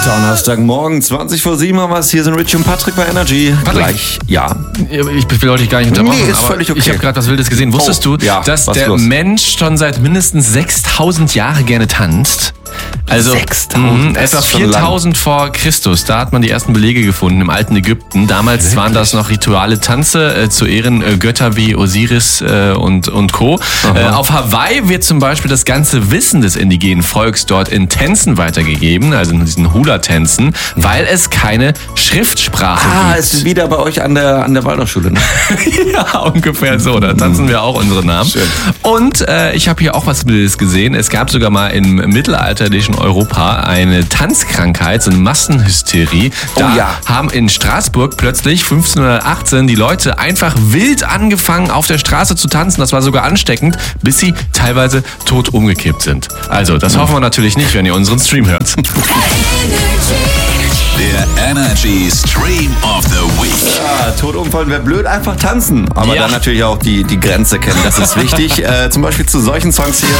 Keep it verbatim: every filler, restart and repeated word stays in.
Donnerstagmorgen, zwanzig vor sieben haben wir es. Hier sind Rich und Patrick bei Energy. Patrick. Gleich, ja. Ich will euch gar nicht unterbrechen, Nee, ist aber völlig okay. ich habe gerade was Wildes gesehen. Wusstest Oh, du, ja, dass was der los? Mensch schon seit mindestens sechstausend Jahren gerne tanzt? Also sechstausend, mh, das etwa ist schon viertausend vor Christus. Da hat man die ersten Belege gefunden im alten Ägypten. Damals Wirklich? waren das noch rituale Tanze äh, zu Ehren äh, Götter wie Osiris äh, und, und Co. Äh, auf Hawaii wird zum Beispiel das ganze Wissen des indigenen Volks dort in Tänzen weitergegeben, also in diesen Hula-Tänzen, weil es keine Schriftsprache Ah, gibt. ist wieder bei euch an der, an der Waldorfschule, ne? Ja, ungefähr so. Da tanzen wir auch unsere Namen. Schön. Und äh, ich habe hier auch was Wildes gesehen. Es gab sogar mal im mittelalterlichen Europa eine Tanzkrankheit, so eine Massenhysterie. Da Oh ja. haben in Straßburg plötzlich fünfzehnhundertachtzehn die Leute einfach wild angefangen, auf der Straße zu tanzen. Das war sogar ansteckend, bis sie teilweise tot umgekippt sind. Also, das hoffen wir natürlich nicht, wenn ihr unseren Stream hört. Der Energy Stream of the Week. Ja, tot umfallen wäre blöd, einfach tanzen. Aber Ja. dann natürlich auch die, die Grenze kennen, das ist wichtig. äh, zum Beispiel zu solchen Songs hier.